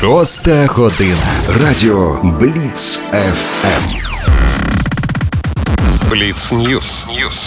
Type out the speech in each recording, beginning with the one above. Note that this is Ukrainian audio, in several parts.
6 година. Радіо Бліц ФМ. Бліц Ньюс.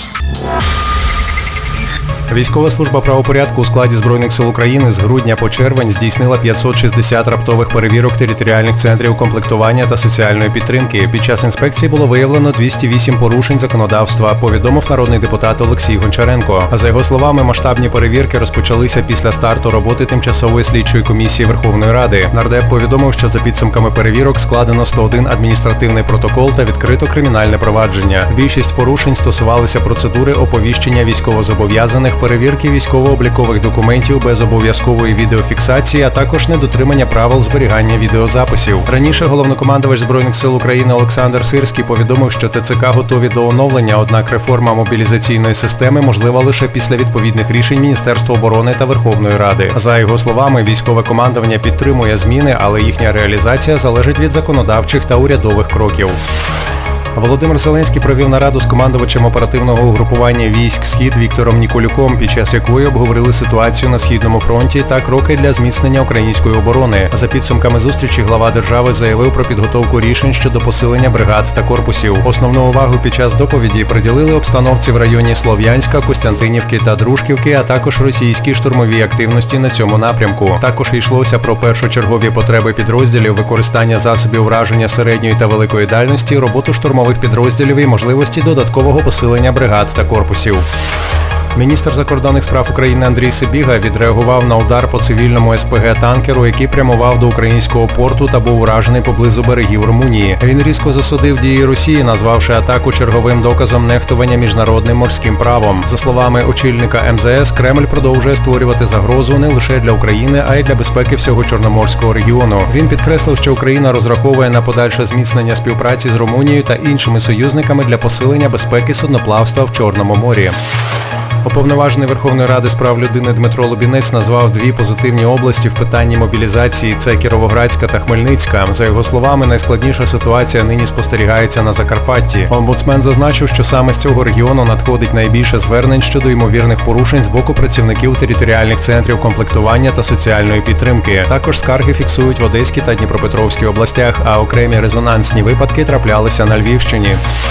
Військова служба правопорядку у складі Збройних сил України з грудня по червень здійснила 560 раптових перевірок територіальних центрів комплектування та соціальної підтримки. Під час інспекції було виявлено 208 порушень законодавства, повідомив народний депутат Олексій Гончаренко. За його словами, масштабні перевірки розпочалися після старту роботи Тимчасової слідчої комісії Верховної Ради. Нардеп повідомив, що за підсумками перевірок складено 101 адміністративний протокол та відкрито кримінальне провадження. Більшість порушень стосувалися процедури оповіщення військовозобов'язаних, перевірки військово-облікових документів без обов'язкової відеофіксації, а також недотримання правил зберігання відеозаписів. Раніше головнокомандувач Збройних сил України Олександр Сирський повідомив, що ТЦК готові до оновлення, однак реформа мобілізаційної системи можлива лише після відповідних рішень Міністерства оборони та Верховної Ради. За його словами, військове командування підтримує зміни, але їхня реалізація залежить від законодавчих та урядових кроків. Володимир Зеленський провів нараду з командувачем оперативного угрупування військ «Схід» Віктором Ніколюком, під час якої обговорили ситуацію на Східному фронті та кроки для зміцнення української оборони. За підсумками зустрічі глава держави заявив про підготовку рішень щодо посилення бригад та корпусів. Основну увагу під час доповіді приділили обстановці в районі Слов'янська, Костянтинівки та Дружківки, а також російській штурмовій активності на цьому напрямку. Також йшлося про першочергові потреби підрозділів, використання засобів враження середньої та великої дальності, роботу штурмових підрозділів і можливості додаткового посилення бригад та корпусів. Міністр закордонних справ України Андрій Сибіга відреагував на удар по цивільному СПГ-танкеру, який прямував до українського порту та був уражений поблизу берегів Румунії. Він різко засудив дії Росії, назвавши атаку черговим доказом нехтування міжнародним морським правом. За словами очільника МЗС, Кремль продовжує створювати загрозу не лише для України, а й для безпеки всього Чорноморського регіону. Він підкреслив, що Україна розраховує на подальше зміцнення співпраці з Румунією та іншими союзниками для посилення безпеки судноплавства в Чорному морі. Уповноважений Верховної Ради з прав людини Дмитро Лубінець назвав дві позитивні області в питанні мобілізації – це Кіровоградська та Хмельницька. За його словами, найскладніша ситуація нині спостерігається на Закарпатті. Омбудсмен зазначив, що саме з цього регіону надходить найбільше звернень щодо ймовірних порушень з боку працівників територіальних центрів комплектування та соціальної підтримки. Також скарги фіксують в Одеській та Дніпропетровській областях, а окремі резонансні випадки траплялися на Львівщині.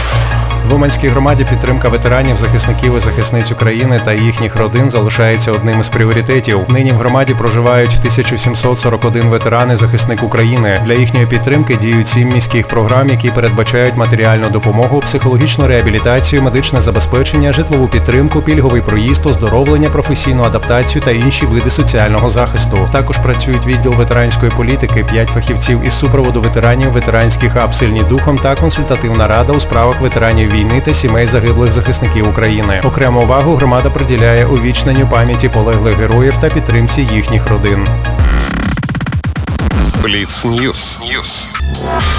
В Уманській громаді підтримка ветеранів, захисників і захисниць України та їхніх родин залишається одним із пріоритетів. Нині в громаді проживають 1741 ветеран і захисник України. Для їхньої підтримки діють 7 міських програм, які передбачають матеріальну допомогу, психологічну реабілітацію, медичне забезпечення, житлову підтримку, пільговий проїзд, оздоровлення, професійну адаптацію та інші види соціального захисту. Також працюють відділ ветеранської політики, 5 фахівців із супроводу ветеранів, ветеранський хаб «Сильні духом» та консультативна рада у справах ветеранів війни та сімей загиблих захисників України. Окрему увагу громада приділяє увічненню пам'яті полеглих героїв та підтримці їхніх родин. Бліц Ньюс.